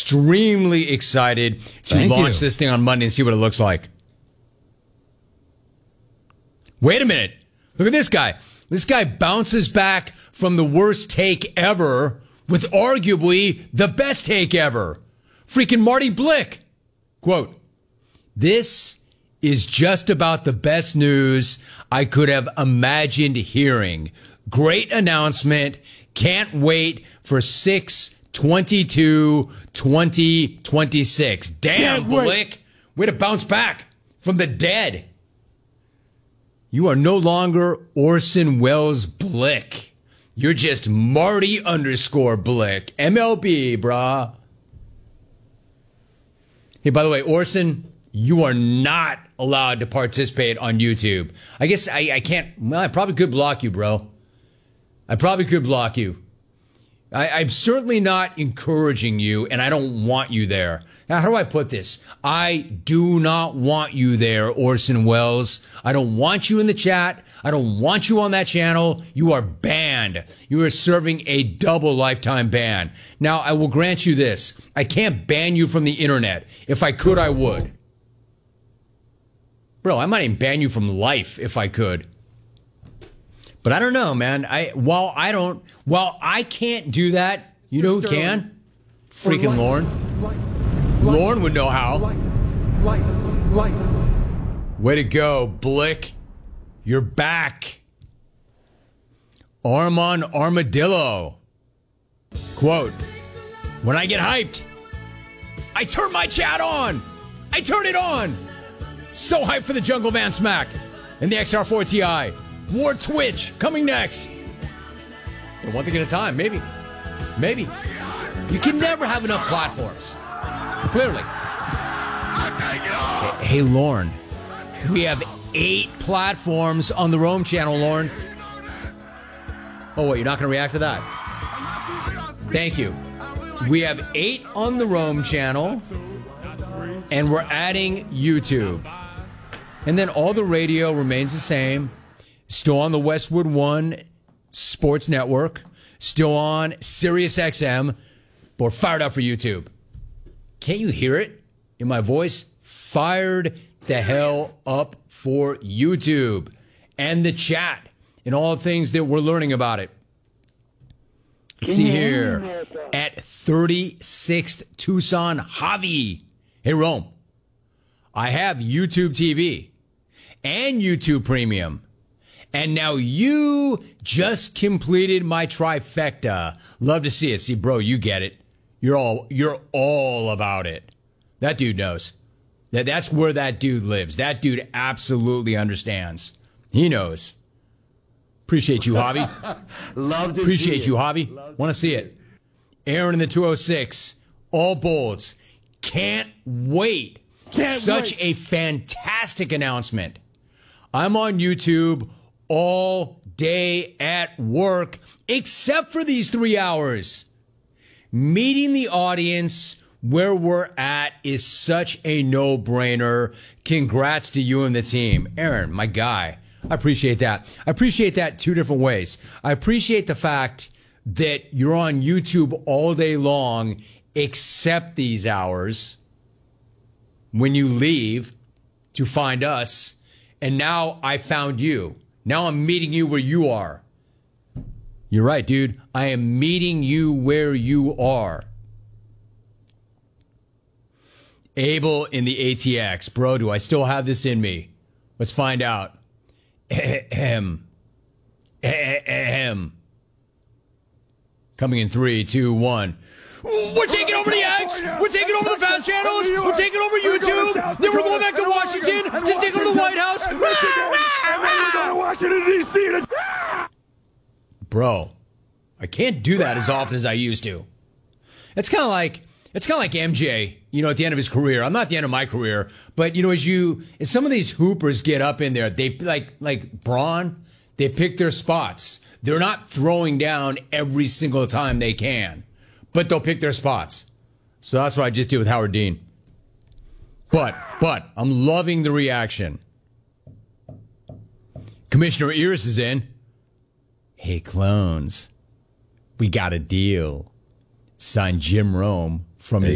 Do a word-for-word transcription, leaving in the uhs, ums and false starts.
extremely excited to Thank launch you. this thing on Monday and see what it looks like. Wait a minute. Look at this guy. This guy bounces back from the worst take ever with arguably the best take ever. Freaking Marty Blick. Quote, "This is just about the best news I could have imagined hearing. Great announcement. Can't wait for six twenty-two twenty twenty-six. Damn, Can't wait. Blick. Way to bounce back from the dead. You are no longer Orson Welles Blick. You're just Marty underscore Blick. M L B, brah. Hey, by the way, Orson, you are not allowed to participate on YouTube. I guess I, I can't. Well, I probably could block you, bro. I probably could block you. I, I'm certainly not encouraging you, and I don't want you there. Now, how do I put this? I do not want you there, Orson Welles. I don't want you in the chat. I don't want you on that channel. You are banned. You are serving a double lifetime ban. Now, I will grant you this. I can't ban you from the internet. If I could, I would. Bro, I might even ban you from life if I could. But I don't know, man. I while I don't, while I can't do that, you know who can? Freaking Lauren. Lauren would know how. Way to go, Blick. You're back. Armand Armadillo. Quote, "When I get hyped, I turn my chat on. I turn it on. So hyped for the Jungle Van Smack and the X R four Ti. War Twitch coming next." Well, one thing at a time, maybe. Maybe. You can never have enough platforms. Clearly. Hey, hey, Lauren. We have eight platforms on the Rome channel, Lauren. Oh, wait, you're not going to react to that? Thank you. We have eight on the Rome channel, and we're adding YouTube. And then all the radio remains the same. Still on the Westwood One Sports Network. Still on Sirius X M. But we're fired up for YouTube. Can't you hear it in my voice? Fired the hell up for YouTube. And the chat. And all the things that we're learning about it. Let's see here. At thirty-sixth Tucson Javi. Hey, Rome. I have YouTube T V. And YouTube Premium. And now you just completed my trifecta. Love to see it. See, bro, you get it. You're all you're all about it. That dude knows. That that's where that dude lives. That dude absolutely understands. He knows. Appreciate you, Javi. Love to Appreciate see you, it. Javi. Want to see it. Aaron in the two oh six. All bolds. Can't wait. Can't Such wait. a fantastic announcement. I'm on YouTube all day at work, except for these three hours. Meeting the audience where we're at is such a no-brainer. Congrats to you and the team. Aaron, my guy, I appreciate that. I appreciate that two different ways. I appreciate the fact that you're on YouTube all day long, except these hours, when you leave to find us. And now I found you. Now I'm meeting you where you are. You're right, dude. I am meeting you where you are. Abel in the A T X. Bro, do I still have this in me? Let's find out. Ahem. Ahem. Coming in three, two, one. We're taking over the X. We're taking over the fast channels. We're taking over YouTube. Then we're going back to Washington to take over the White House. And then we're going to Washington, D C Bro, I can't do that as often as I used to. It's kind of like it's kind of like M J, you know, at the end of his career. I'm not at the end of my career, but you know, as you as some of these hoopers get up in there, they like like Braun, they pick their spots. They're not throwing down every single time they can, but they'll pick their spots. So that's what I just did with Howard Dean. But but I'm loving the reaction. Commissioner Iris is in. Hey, clones, we got a deal. Signed Jim Rome from his